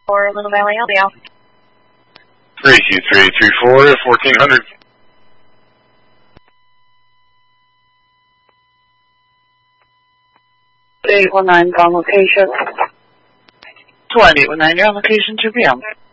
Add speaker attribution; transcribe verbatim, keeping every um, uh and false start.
Speaker 1: For Little Valley, L B L.
Speaker 2: three Q three three four, fourteen hundred.
Speaker 3: eight one nine, on location.
Speaker 4: Flight eight one nine, you're on location two P M